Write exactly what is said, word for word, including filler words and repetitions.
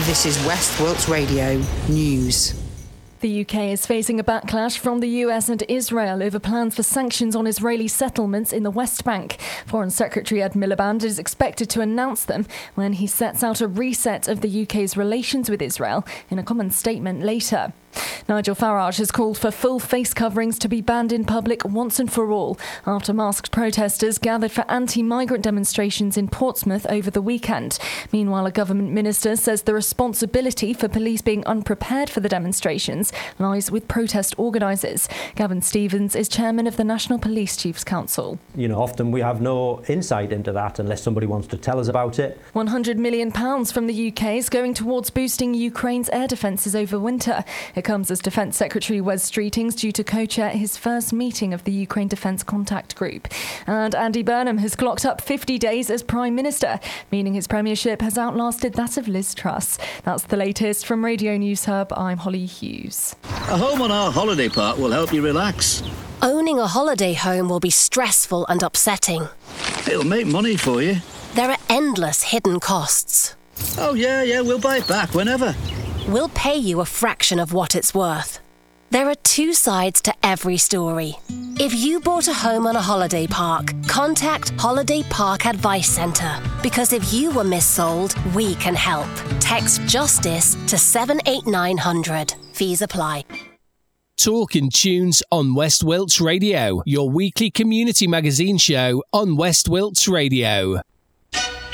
This is West Wilts Radio News. The U K is facing a backlash from the U S and Israel over plans for sanctions on Israeli settlements in the West Bank. Foreign Secretary Ed Miliband is expected to announce them when he sets out a reset of the U K's relations with Israel in a common statement later. Nigel Farage has called for full face coverings to be banned in public once and for all after masked protesters gathered for anti-migrant demonstrations in Portsmouth over the weekend. Meanwhile, a government minister says the responsibility for police being unprepared for the demonstrations lies with protest organisers. Gavin Stevens is chairman of the National Police Chiefs Council. You know, often we have no insight into that unless somebody wants to tell us about it. one hundred million pounds from the U K is going towards boosting Ukraine's air defences over winter. It comes as Defence Secretary Wes Streeting's due to co-chair his first meeting of the Ukraine Defence Contact Group. And Andy Burnham has clocked up fifty days as Prime Minister, meaning his premiership has outlasted that of Liz Truss. That's the latest from Radio News Hub. I'm Holly Hughes. A home on our holiday park will help you relax. Owning a holiday home will be stressful and upsetting. It'll make money for you. There are endless hidden costs. Oh, yeah, yeah, we'll buy it back whenever. We'll pay you a fraction of what it's worth. There are two sides to every story. If you bought a home on a holiday park, contact Holiday Park Advice Centre. Because if you were missold, we can help. Text JUSTICE to seven eight nine hundred. Fees apply. Talking Tunes on West Wilts Radio, your weekly community magazine show on West Wilts Radio.